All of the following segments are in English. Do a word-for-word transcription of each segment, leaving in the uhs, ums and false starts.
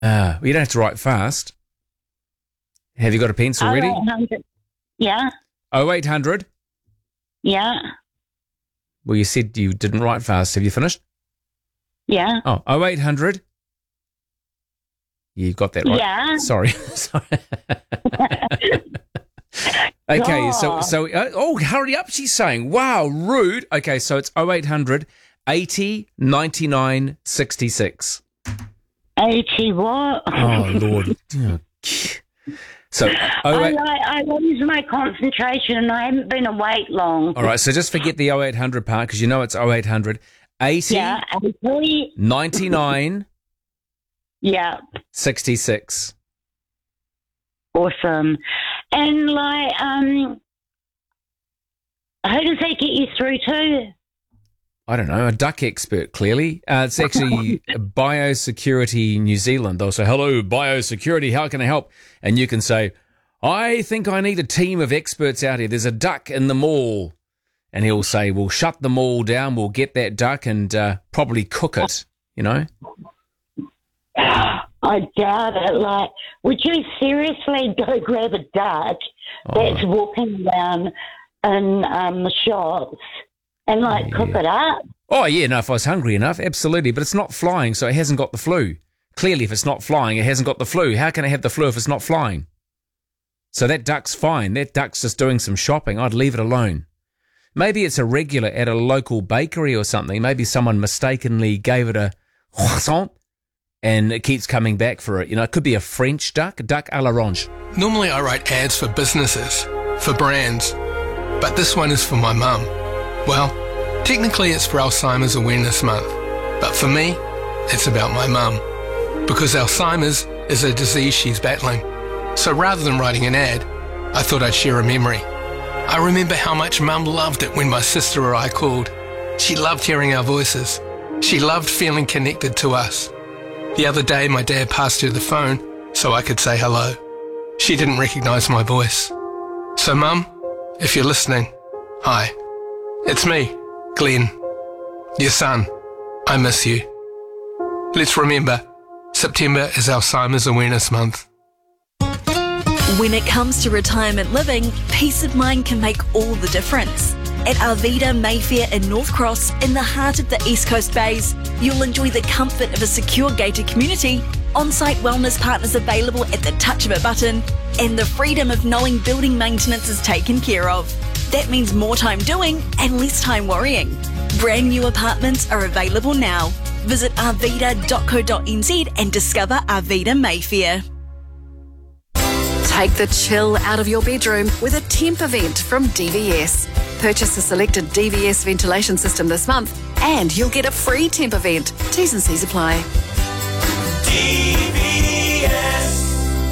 Uh, you don't have to write fast. Have you got a pencil ready? oh eight hundred Yeah. oh eight hundred Yeah. Well, you said you didn't write fast. Have you finished? Yeah. Oh, oh eight hundred You got that right. Yeah. Sorry. Sorry. Okay, so, so uh, oh, hurry up, she's saying. Wow, rude. Okay, so it's oh eight hundred eighty ninety-nine sixty-six eighty what? Oh, Lord. So, oh I, eight, I, I lose my concentration and I haven't been awake long. all right, so just forget the oh eight hundred part because you know it's oh eight hundred eighty Yeah. eighty ninety-nine Yeah. sixty-six Awesome. And like, um, who does that get you through to? I don't know, a duck expert, clearly. Uh, it's actually Biosecurity New Zealand. They'll say, hello, Biosecurity, how can I help? And you can say, I think I need a team of experts out here. There's a duck in the mall. And he'll say, we'll shut the mall down, we'll get that duck and uh, probably cook it, you know? I doubt it. Like, would you seriously go grab a duck that's walking around in um, the shops and, like, Yeah. cook it up? Oh, yeah, no, if I was hungry enough, absolutely. But it's not flying, so it hasn't got the flu. Clearly, if it's not flying, it hasn't got the flu. How can it have the flu if it's not flying? So that duck's fine. That duck's just doing some shopping. I'd leave it alone. Maybe it's a regular at a local bakery or something. Maybe someone mistakenly gave it a croissant and it keeps coming back for it. You know, it could be a French duck, a duck à l'orange. Normally I write ads for businesses, for brands, but this one is for my mum. Well, technically it's for Alzheimer's Awareness Month, but for me, it's about my mum. Because Alzheimer's is a disease she's battling. So rather than writing an ad, I thought I'd share a memory. I remember how much Mum loved it when my sister or I called. She loved hearing our voices. She loved feeling connected to us. The other day, my dad passed her the phone so I could say hello. She didn't recognise my voice. So, Mum, if you're listening, hi. It's me, Glenn, your son. I miss you. Let's remember, September is Alzheimer's Awareness Month. When it comes to retirement living, peace of mind can make all the difference. At Arvida Mayfair in North Cross, in the heart of the East Coast Bays, you'll enjoy the comfort of a secure gated community, on-site wellness partners available at the touch of a button, and the freedom of knowing building maintenance is taken care of. That means more time doing and less time worrying. Brand new apartments are available now. Visit arvida dot co dot n z and discover Arvida Mayfair. Take the chill out of your bedroom with a temp event from D V S. Purchase a selected D V S ventilation system this month and you'll get a free temp event. T's and C's apply. D V S.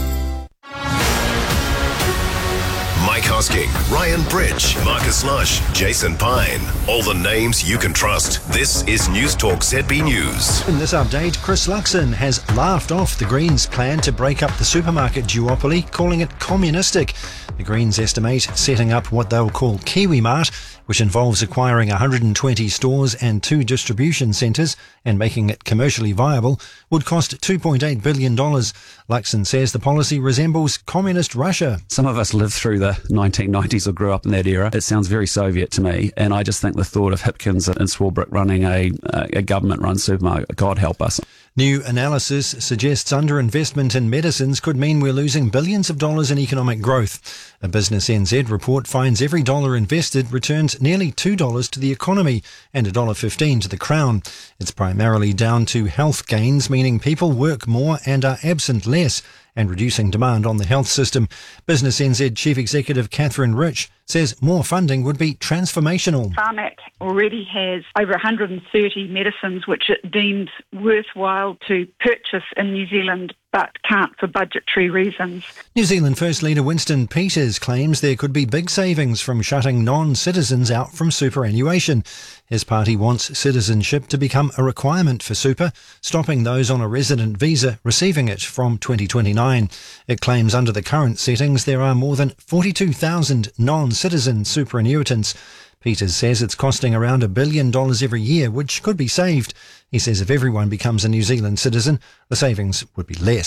Mike Hosking, Ryan Bridge, Marcus Lush, Jason Pine. All the names you can trust. This is News Talk Z B News. In this update, Chris Luxon has laughed off the Greens' plan to break up the supermarket duopoly, calling it communistic. The Greens estimate setting up what they'll call Kiwi Mart, which involves acquiring one hundred twenty stores and two distribution centres and making it commercially viable, would cost two point eight billion dollars. Luxon says the policy resembles communist Russia. Some of us lived through the nineteen nineties or grew up in that era. It sounds very Soviet to me, and I just think the thought of Hipkins and Swarbrick running a, a government-run supermarket, God help us. New analysis suggests underinvestment in medicines could mean we're losing billions of dollars in economic growth. A Business N Z report finds every dollar invested returns nearly two dollars to the economy and one dollar fifteen to the Crown. It's primarily down to health gains, meaning people work more and are absent less, and reducing demand on the health system. Business N Z Chief Executive Catherine Rich says more funding would be transformational. Pharmac already has over one hundred thirty medicines which it deems worthwhile to purchase in New Zealand but can't for budgetary reasons. New Zealand First Leader Winston Peters claims there could be big savings from shutting non-citizens out from superannuation. His party wants citizenship to become a requirement for super, stopping those on a resident visa receiving it from twenty twenty-nine. It claims under the current settings there are more than forty-two thousand non-citizen superannuitants. Peters says it's costing around a billion dollars every year, which could be saved. He says if everyone becomes a New Zealand citizen, the savings would be less.